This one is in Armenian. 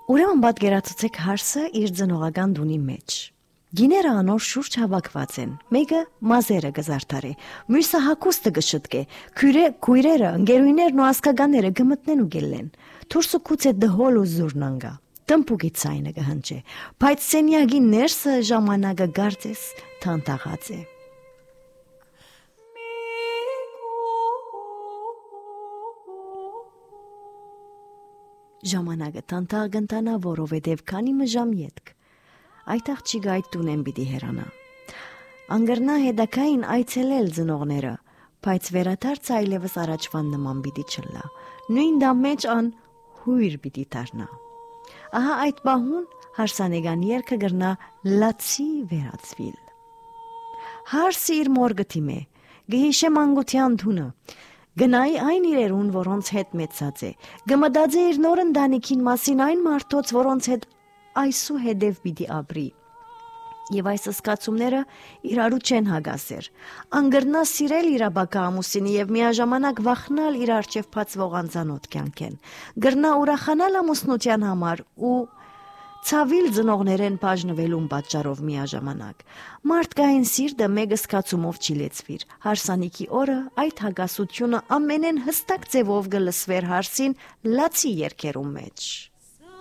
Ուրեմն պատկերացուցեք հարսը իր ծնողական տունի մեջ։ Գիները անոր շուրջ հավաքված են։ Մեկը մազերը կզարդարի, մյուսը հագուստը կշտկե, քույրերը, ընկերուներն ու ասկականները կմտնեն ու գելեն։ Թուրսը կուց է դհոլ ու զուրնանգա։ Տմպուկի ցայնը կհնչե, բայց սենյակի ներսը ժամանակը գարձես թանտաղած է։ Ժամանակը թանտաղ կընտանա, որովհետև քանի մժամ ետք։ Այդ աղջիկը այդ տունեն պիտի հեռանա։ Անգրնա հետակային այցելել ծնողները, բայց վերադարձ այլևս առաջվան նման պիտի չլա։ Նույն դա մեջ ան հույր պիտի դառնա։ Ահա այդ բահուն հարսանեկան երգը գրնա լացի վերածվիլ։ Հարսը իր մոր գտիմե, գհիշե մանկության թունը, գնայի այն իրերուն, որոնց հետ մեծած է, գմտածե իր նոր ընտանիքին մասին այն մարդոց, որոնց հետ այսու հետև պիտի ապրի։ Եվ այս սկացումները իրարու չեն հագասեր։ Անգրնա սիրել իր ապակա ամուսինի եւ միաժամանակ վախնալ իր արջև բացվող անծանոթ կյանքեն։ Գրնա ուրախանալ ամուսնության համար ու ցավիլ ծնողներեն բաժնվելուն պատճառով միաժամանակ։ Մարդկային սիրտը մեկ սկացումով չի լեցվիր։ Հարսանիքի օրը այդ հագասությունը ամենեն հստակ ձևով գլսվեր հարսին լացի երգերում մեջ։